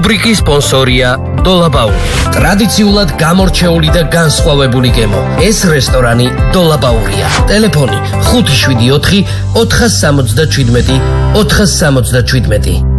რუბრიკის სპონსორია დოლაბაური. ტრადიციულად გამორჩეული და განსხვავებული გემო. ეს რესტორანი დოლაბაურია. ტელეფონი 574 477 477.